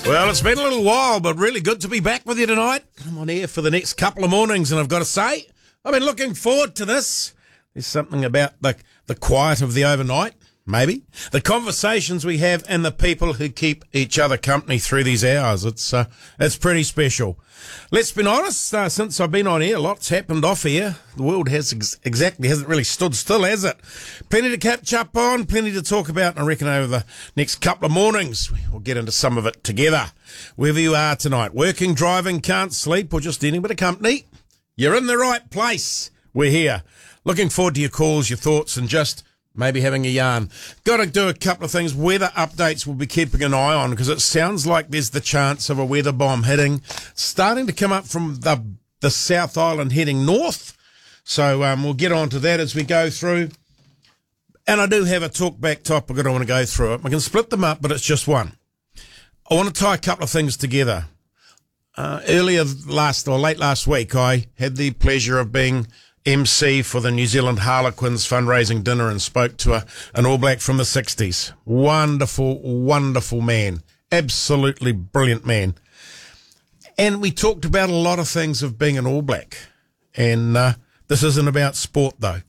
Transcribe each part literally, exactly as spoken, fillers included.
Well, it's been a little while, but really good to be back with you tonight. I'm on air for the next couple of mornings, and I've got to say, I've been looking forward to this. There's something about the, the quiet of the overnight, maybe. The conversations we have and the people who keep each other company through these hours. It's uh, it's pretty special. Let's be honest, uh, since I've been on air, lots happened off air. The world has ex- exactly hasn't really stood still, has it? Plenty to catch up on, plenty to talk about, and I reckon over the next couple of mornings we'll get into some of it together. Wherever you are tonight, working, driving, can't sleep, or just any bit of company, you're in the right place. We're here. Looking forward to your calls, your thoughts, and just maybe having a yarn. Got to do a couple of things. Weather updates we'll be keeping an eye on because it sounds like there's the chance of a weather bomb hitting, starting to come up from the the South Island heading north. So um, we'll get on to that as we go through. And I do have a talk-back topic I don't want to go through it. I can split them up, but it's just one. I want to tie a couple of things together. Uh, earlier last or late last week, I had the pleasure of being M C for the New Zealand Harlequins fundraising dinner and spoke to a, an All Black from the sixties. Wonderful, wonderful man. Absolutely brilliant man. And we talked about a lot of things of being an All Black. And uh, this isn't about sport, though.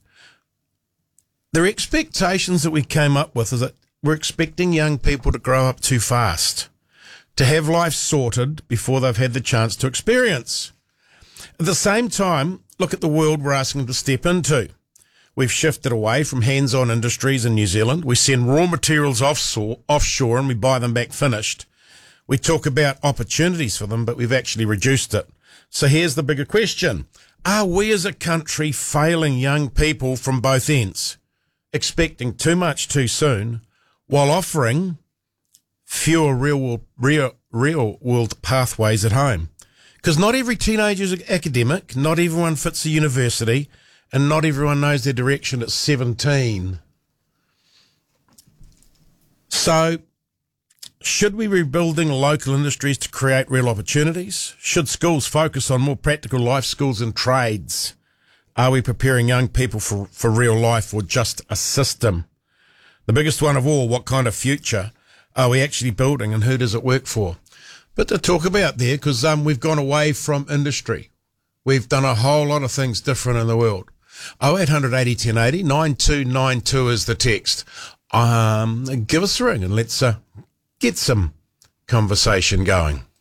The expectations that we came up with is that we're expecting young people to grow up too fast, to have life sorted before they've had the chance to experience. At the same time, look at the world we're asking them to step into. We've shifted away from hands-on industries in New Zealand. We send raw materials offshore, offshore and we buy them back finished. We talk about opportunities for them, but we've actually reduced it. So here's the bigger question. Are we as a country failing young people from both ends, expecting too much too soon, while offering fewer real-world, real, real-world pathways at home? Because not every teenager is academic, not everyone fits a university, and not everyone knows their direction at seventeen. So, should we be building local industries to create real opportunities? Should schools focus on more practical life skills and trades? Are we preparing young people for, for real life or just a system? The biggest one of all, what kind of future are we actually building and who does it work for? But to talk about there, because um, we've gone away from industry. We've done a whole lot of things different in the world. oh eight hundred eighty ten eighty, nine two nine two is the text. Um, give us a ring and let's uh, get some conversation going.